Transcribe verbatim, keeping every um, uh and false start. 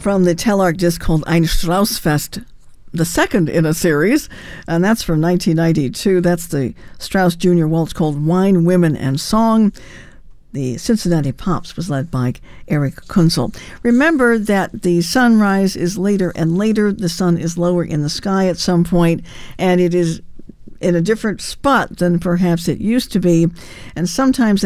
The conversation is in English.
from the Telarc disc called Ein Straussfest, the second in a series, and that's from nineteen ninety-two. That's the Strauss Junior Waltz called Wine, Women, and Song. The Cincinnati Pops was led by Eric Kunzel. Remember that the sunrise is later and later. The sun is lower in the sky at some point, and it is in a different spot than perhaps it used to be. And sometimes